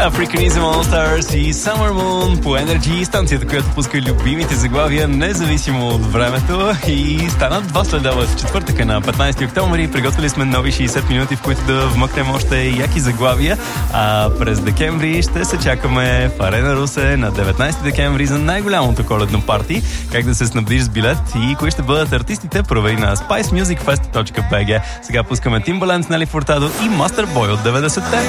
Africanism All Stars и Summer Moon по Energy, станцията, която пуска любимите заглавия независимо от времето, и стана 2 следобед в четвъртъка на 15 октомври. Приготвили сме нови 60 минути, в които да вмъкнем още яки заглавия, а през декември ще се чакаме в Арена Русе на 19 декември за най-голямото коледно парти. Как да се снабдиш с билет и кои ще бъдат артистите, провери на spicemusicfest.bg. Сега пускаме Timbaland, Nelly Furtado и Master Boy от 90-те.